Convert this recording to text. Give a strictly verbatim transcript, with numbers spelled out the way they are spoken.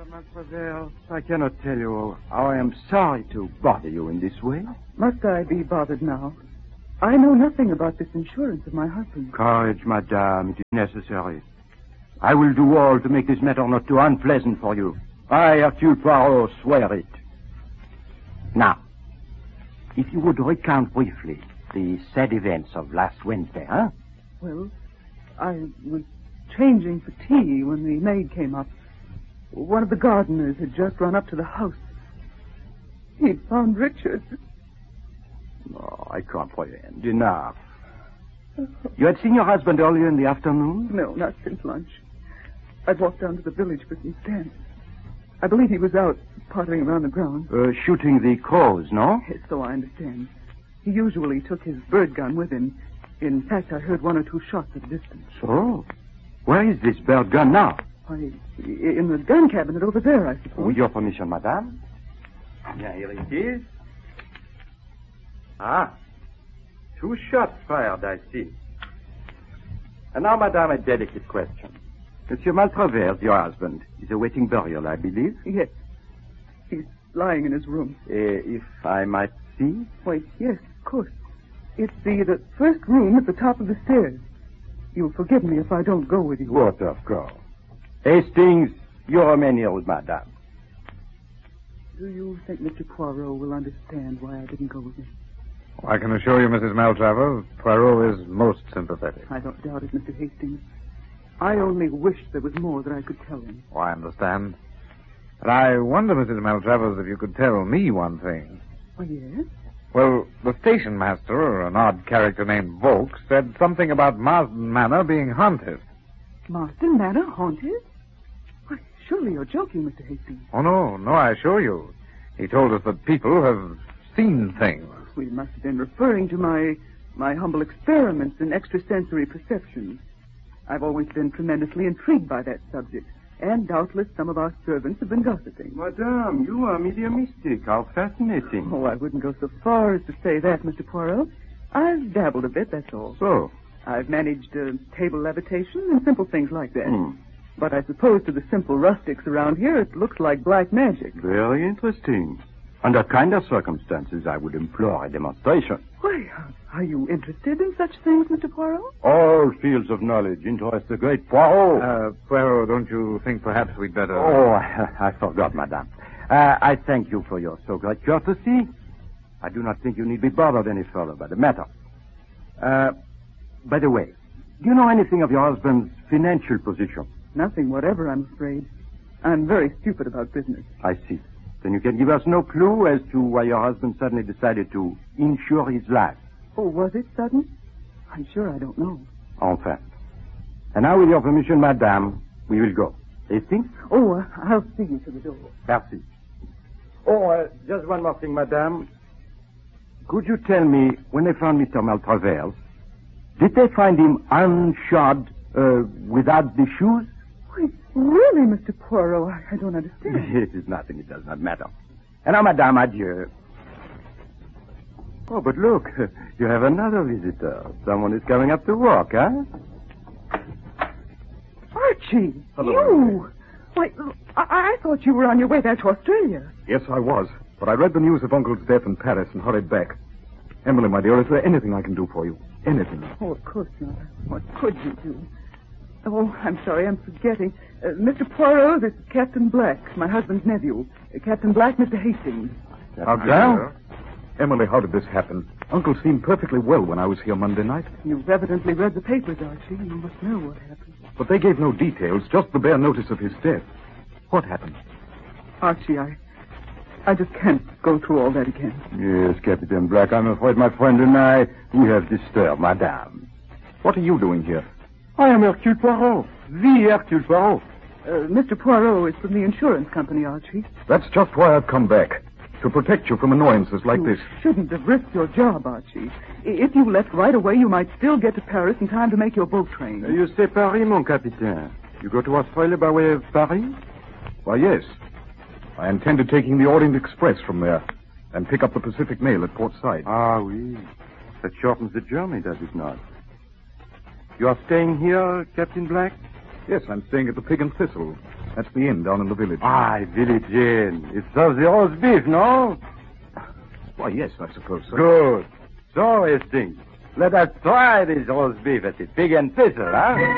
Maltravers, I cannot tell you how I am sorry to bother you in this way. Must I be bothered now? I know nothing about this insurance of my husband. Courage, madame. It is necessary. I will do all to make this matter not too unpleasant for you. I, Hercule Poirot, swear it. Now, if you would recount briefly the sad events of last Wednesday, huh? Well, I was changing for tea when the maid came up. One of the gardeners had just run up to the house. He'd found Richard. Oh, I comprehend. Enough. You had seen your husband earlier in the afternoon? No, not since lunch. I'd walked down to the village for some stamps. I believe he was out pottering around the grounds. Uh, shooting the crows, no? Yes, so I understand. He usually took his bird gun with him. In fact, I heard one or two shots at a distance. So? Where is this bird gun now? Why, in the gun cabinet over there, I suppose. With your permission, madame. Yeah, here it is. Ah. Two shots fired, I see. And now, madame, a delicate question. Monsieur Maltravers, your husband, is awaiting burial, I believe? Yes. He's lying in his room. Uh, if I might see? Why, yes, of course. It's the, the first room at the top of the stairs. You'll forgive me if I don't go with you. What, of course. Hastings, you remain here with madame. Do you think Mister Poirot will understand why I didn't go with him? I can assure you, Missus Maltravers, Poirot is most sympathetic. I don't doubt it, Mister Hastings. I only wish there was more that I could tell him. Oh, I understand. But I wonder, Missus Maltravers, if you could tell me one thing. Oh, yes? Well, the station master, an odd character named Volk, said something about Marsden Manor being haunted. Marsden Manor haunted? Why, surely you're joking, Mister Hastings. Oh, no, no, I assure you. He told us that people have seen things. We must have been referring to my my humble experiments in extrasensory perception. I've always been tremendously intrigued by that subject, and doubtless some of our servants have been gossiping. Madame, you are mediumistic. How fascinating. Oh, I wouldn't go so far as to say that, Mister Poirot. I've dabbled a bit, that's all. So? I've managed uh, table levitation and simple things like that. Hmm. But I suppose to the simple rustics around here, it looks like black magic. Very interesting. Under kinder circumstances, I would implore a demonstration. Why, are you interested in such things, Mister Poirot? All fields of knowledge interest the great Poirot. Uh, Poirot, don't you think perhaps we'd better... Oh, I, I forgot, madame. Uh, I thank you for your so great courtesy. I do not think you need be bothered any further by the matter. Uh, by the way, do you know anything of your husband's financial position? Nothing whatever, I'm afraid. I'm very stupid about business. I see. Then you can give us no clue as to why your husband suddenly decided to insure his life. Oh, was it sudden? I'm sure I don't know. Enfin. And now, with your permission, madame, we will go. Hastings? Oh, uh, I'll see you to the door. Merci. Oh, uh, just one more thing, madame. Could you tell me, when they found Mister Maltravers, did they find him unshod, uh, without the shoes? Wait, really, Mister Poirot? I, I don't understand. It is nothing. It does not matter. And now, madame, adieu. Oh, but look, you have another visitor. Someone is coming up to walk, huh? Archie! Hello. You! Why, I, I thought you were on your way back to Australia. Yes, I was. But I read the news of Uncle's death in Paris and hurried back. Emily, my dear, is there anything I can do for you? Anything? Oh, of course not. What could you do? Oh, I'm sorry, I'm forgetting. Uh, Mister Poirot, this is Captain Black, my husband's nephew. Uh, Captain Black, Mister Hastings. How do you? Emily, how did this happen? Uncle seemed perfectly well when I was here Monday night. You've evidently read the papers, Archie. You must know what happened. But they gave no details, just the bare notice of his death. What happened? Archie, I... I just can't go through all that again. Yes, Captain Black, I'm afraid my friend and I, we have disturbed madame. What are you doing here? I am Hercule Poirot, the Hercule Poirot. Uh, Mister Poirot is from the insurance company, Archie. That's just why I've come back. To protect you from annoyances like you this. Shouldn't have risked your job, Archie. If you left right away, you might still get to Paris in time to make your boat train. Uh, you say Paris, mon capitaine. You go to Australia by way of Paris? Why, yes. I intended taking the Orient Express from there and pick up the Pacific Mail at Port Said. Ah, oui. That shortens the journey, does it not? You are staying here, Captain Black? Yes, I'm staying at the Pig and Thistle. That's the inn down in the village. Ah, Village Inn. It serves the roast beef, no? Why, yes, I suppose so. Good. So, Hastings, let us try this roast beef at the Pig and Thistle, huh?